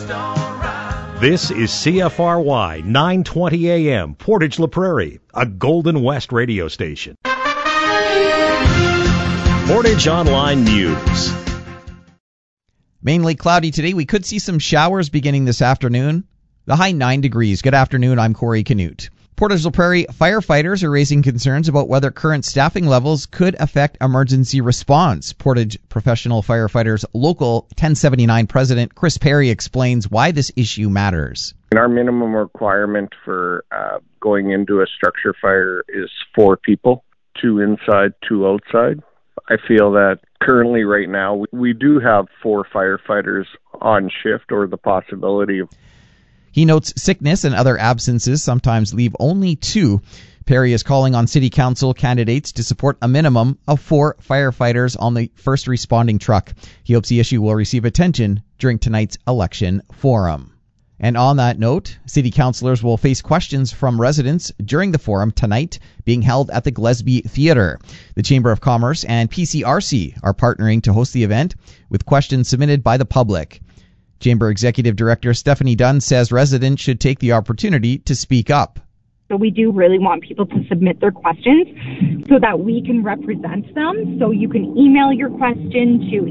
This is CFRY 920 AM, Portage La Prairie, a Golden West radio station. Portage Online News. Mainly cloudy today. We could see some showers beginning this afternoon. The high 9 degrees. Good afternoon. I'm Corey Canute. Portage La Prairie firefighters are raising concerns about whether current staffing levels could affect emergency response. Portage Professional Firefighters Local 1079 President Chris Perry explains why this issue matters. Our minimum requirement for going into a structure fire is 4 people, 2 inside, 2 outside. I feel that currently right now we do have 4 firefighters on shift, or the possibility of. He notes sickness and other absences sometimes leave only 2. Perry is calling on City Council candidates to support a minimum of 4 firefighters on the first responding truck. He hopes the issue will receive attention during tonight's election forum. And on that note, City Councillors will face questions from residents during the forum tonight, being held at the Gillespie Theatre. The Chamber of Commerce and PCRC are partnering to host the event with questions submitted by the public. Chamber Executive Director Stephanie Dunn says residents should take the opportunity to speak up. So we do really want people to submit their questions so that we can represent them. So you can email your question to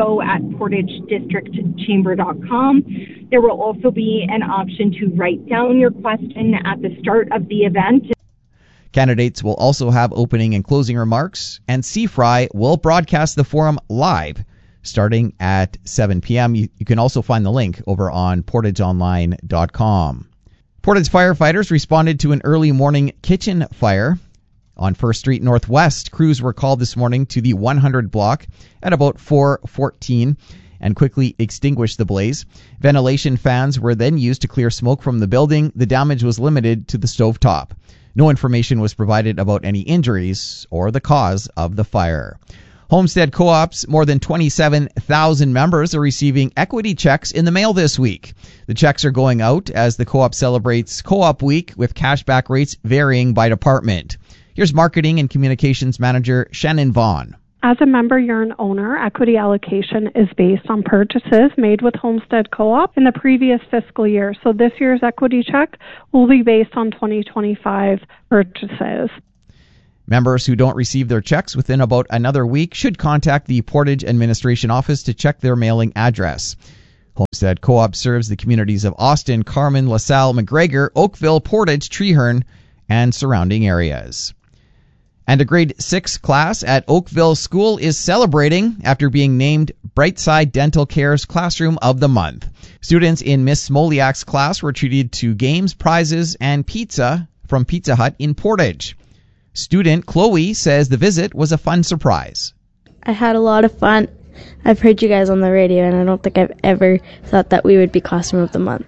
info@portagedistrictchamber.com. There will also be an option to write down your question at the start of the event. Candidates will also have opening and closing remarks, and CFRY will broadcast the forum live starting at 7 p.m. You can also find the link over on portageonline.com. Portage firefighters responded to an early morning kitchen fire on 1st Street Northwest. Crews were called this morning to the 100 block at about 4:14 and quickly extinguished the blaze. Ventilation fans were then used to clear smoke from the building. The damage was limited to the stovetop. No information was provided about any injuries or the cause of the fire. Homestead Co-op's more than 27,000 members are receiving equity checks in the mail this week. The checks are going out as the co-op celebrates Co-op Week with cashback rates varying by department. Here's Marketing and Communications Manager Shannon Vaughn. As a member, you're an owner. Equity allocation is based on purchases made with Homestead Co-op in the previous fiscal year. So this year's equity check will be based on 2025 purchases. Members who don't receive their checks within about another week should contact the Portage Administration Office to check their mailing address. Homestead Co-op serves the communities of Austin, Carman, LaSalle, McGregor, Oakville, Portage, Treeherne, and surrounding areas. And a grade 6 class at Oakville School is celebrating after being named Brightside Dental Care's Classroom of the Month. Students in Miss Smoliak's class were treated to games, prizes, and pizza from Pizza Hut in Portage. Student Chloe says the visit was a fun surprise. I had a lot of fun. I've heard you guys on the radio, and I don't think I've ever thought that we would be Classroom of the Month.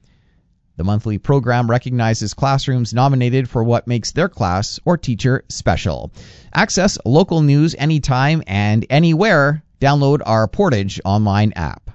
The monthly program recognizes classrooms nominated for what makes their class or teacher special. Access local news anytime and anywhere. Download our Portage online app.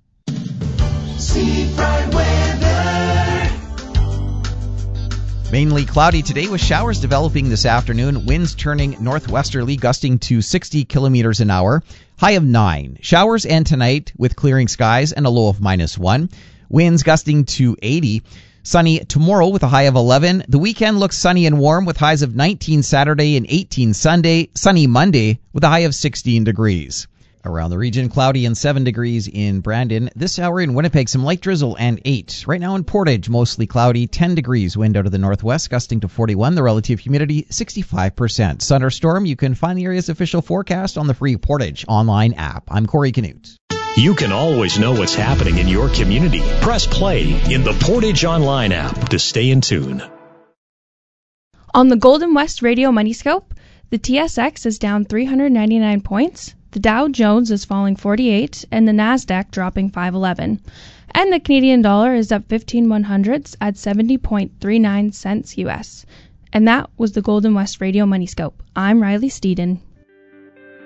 Mainly cloudy today with showers developing this afternoon. Winds turning northwesterly, gusting to 60 kilometers an hour. High of 9. Showers and tonight with clearing skies and a low of -1. Winds gusting to 80. Sunny tomorrow with a high of 11. The weekend looks sunny and warm with highs of 19 Saturday and 18 Sunday. Sunny Monday with a high of 16 degrees. Around the region, cloudy and 7 degrees in Brandon. This hour in Winnipeg, some light drizzle and 8. Right now in Portage, mostly cloudy, 10 degrees. Wind out of the northwest, gusting to 41. The relative humidity, 65%. Sun or storm, you can find the area's official forecast on the free Portage online app. I'm Corey Canute. You can always know what's happening in your community. Press play in the Portage Online app to stay in tune. On the Golden West Radio Money Scope, the TSX is down 399 points. The Dow Jones is falling 48, and the Nasdaq dropping 511. And the Canadian dollar is up 15/100ths at 70.39 cents US. And that was the Golden West Radio Money Scope. I'm Riley Steeden.